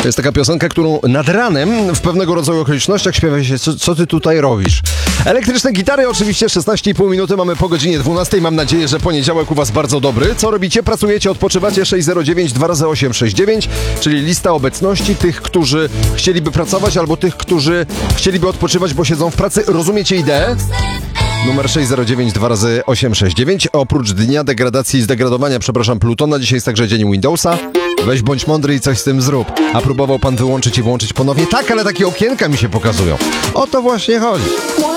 To jest taka piosenka, którą nad ranem w pewnego rodzaju okolicznościach śpiewa się, co ty tutaj robisz. Elektryczne gitary oczywiście, 16,5 minuty mamy po godzinie 12. Mam nadzieję, że poniedziałek u was bardzo dobry. Co robicie? Pracujecie, odpoczywacie? 609 2x869, czyli lista obecności tych, którzy chcieliby pracować albo tych, którzy chcieliby odpoczywać, bo siedzą w pracy. Rozumiecie ideę? Numer 609 2x869. Oprócz dnia degradacji i zdegradowania, Plutona, dzisiaj jest także dzień Windowsa. Weź bądź mądry i coś z tym zrób. A próbował pan wyłączyć i włączyć ponownie? Tak, ale takie okienka mi się pokazują. O to właśnie chodzi.